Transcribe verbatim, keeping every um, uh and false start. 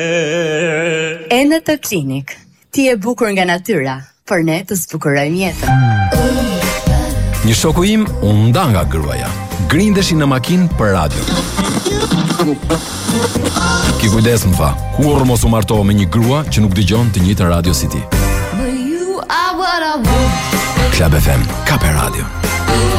Eneto Klinik. Ti e bukur nga natyra, por ne të zbukurojmë jetën. Një shoku im u nda nga gruaja. Grindeshin në makinë për radio. Ki kujdes më tha, kur mos u martohu me një grua që nuk dëgjon të njëjtën radio si ti. Club F M, Kape Radio.